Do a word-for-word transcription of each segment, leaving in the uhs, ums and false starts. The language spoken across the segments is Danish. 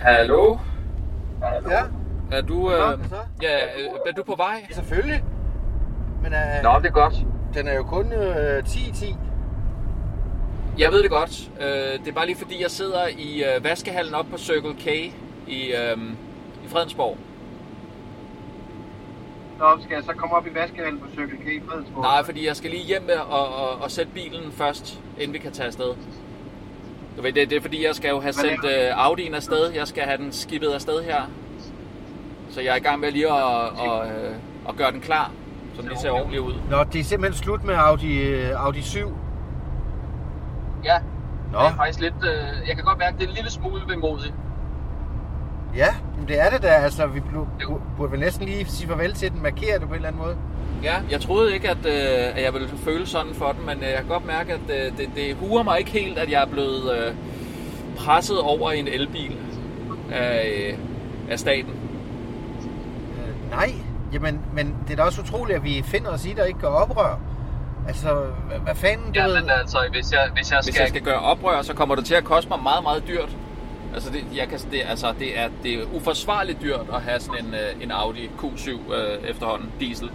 Hallo? Ja. Er du, øh, ja, er du på vej? Selvfølgelig. Men øh, Nå, det er godt. den er jo kun øh, ti ti. Jeg ved det godt. Øh, det er bare lige fordi, jeg sidder i øh, vaskehallen op på Circle K i, øh, i Fredensborg. Nå, skal jeg så komme op i vaskehallen på Circle K i Fredensborg? Nej, fordi jeg skal lige hjem med og, og, og sætte bilen først, inden vi kan tage afsted. Du ved, det, det er fordi, jeg skal jo have sendt øh, Audi'en afsted. Jeg skal have den skippet afsted her. Så jeg er i gang med lige at, at, at, at gøre den klar, så den lige ser ordentligt ud. Nå, det er simpelthen slut med Audi, øh, Audi syv. Ja, Nå. det er faktisk lidt... Øh, jeg kan godt mærke, at det er en lille smule vemodigt. Ja, men det er det da. Altså, vi burde, burde vel næsten lige sige farvel til den, markere det på en eller anden måde. Ja, jeg troede ikke, at, øh, at jeg ville føle sådan for den, men øh, jeg kan godt mærke, at øh, det, det huer mig ikke helt, at jeg er blevet øh, presset over i en elbil af, øh, af staten. Øh, nej, jamen, men det er da også utroligt, at vi finder os i det og ikke gør oprør. Altså, hvad, hvad fanden, du Ja, ved... men altså, hvis jeg, hvis jeg, skal... hvis jeg skal gøre oprør, så kommer det til at koste mig meget, meget dyrt. Altså, det, jeg kan, det, altså det, er, det er uforsvarligt dyrt at have sådan en, en Audi Q syv øh, efterhånden, diesel.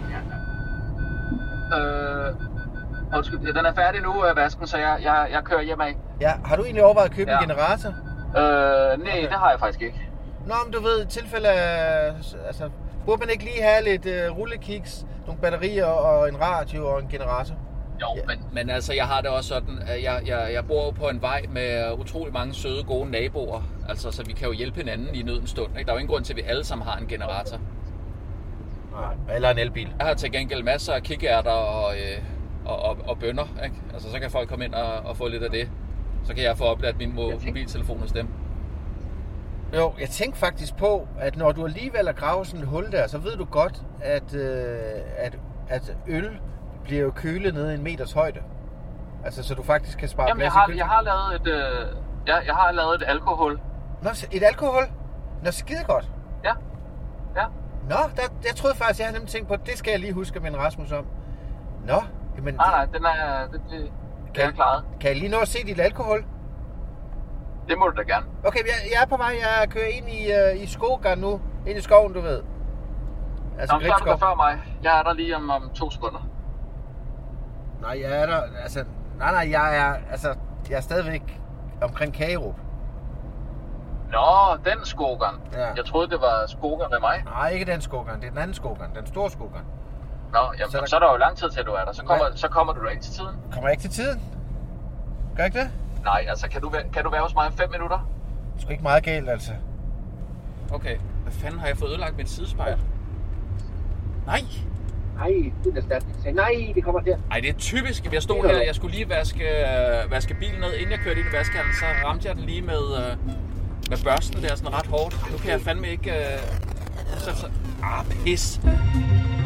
Øh, undskyld, den er færdig nu, øh, vasken, så jeg, jeg, jeg kører hjem af. Ja, har du egentlig overvejet at købe Ja. en generator? Øh, nej, okay. Det har jeg faktisk ikke. Nå, men du ved, i tilfælde af... Altså, burde man ikke lige have lidt uh, rullekiks, nogle batterier og en radio og en generator? Jo, ja. men, men altså, jeg har det også sådan, at jeg, jeg, jeg bor jo på en vej med utrolig mange søde, gode naboer. Altså, så vi kan jo hjælpe hinanden i nødens stund, ikke? Der er jo ingen grund til, at vi alle sammen har en generator. Nej, eller en elbil. Jeg har til gengæld masser af kikærter og, øh, og, og, og bønner, ikke? Altså, så kan folk komme ind og, og få lidt af det. Så kan jeg få opladt min mo- mobiltelefon hos dem. Jo, jeg tænkte faktisk på, at når du alligevel er gravet sådan et hul der, så ved du godt, at, øh, at, at øl bliver jo kølet nede i en meters højde. Altså, så du faktisk kan spare Jamen, plads jeg har, i kølen. jeg har lavet et, øh, jeg, jeg har lavet et alkohol. Nå, et alkohol? Nå, skide godt. Ja, ja. Nå, der, jeg troede faktisk, jeg havde nemlig tænkt på, det skal jeg lige huske med en Rasmus om. Nå, jamen... Nej, nej, den er, det, det, det er klaret. Kan jeg lige nå at se dit alkohol? Det må du da gerne. Okay, jeg, jeg er på vej. Jeg kører ind i, uh, i Skogan nu. Ind i skoven, du ved. Altså, Nå, så er du der før mig. Jeg er der lige om, om to sekunder. Nej, jeg er der... Altså... Nej, nej, jeg er... Altså, jeg er stadigvæk omkring Kagerup. Nå, den Skogan. Ja. Jeg troede, det var Skogan med mig. Nej, ikke den Skogan. Det er den anden Skogan. Den store Skogan. Nå, jamen, så, så, der... der... så er der jo lang tid til, at du er der. Så kommer, så kommer du da ikke til tiden. Kommer jeg ikke til tiden? Gør ikke det? Nej, altså, kan du, kan du være hos mig om fem minutter? Det er sgu ikke meget galt, altså. Okay. Hvad fanden har jeg fået ødelagt mit sidespejl? Nej! Nej, det er stærkt. Nej, det kommer der. Ej, det er typisk. Jeg stod her, jeg skulle lige vaske, øh, vaske bilen ned, inden jeg kørte ind i vaskehallen, så ramte jeg den lige med, øh, med børsten der, sådan ret hårdt. Nu kan jeg fandme ikke... Øh, så, så, ah, pis!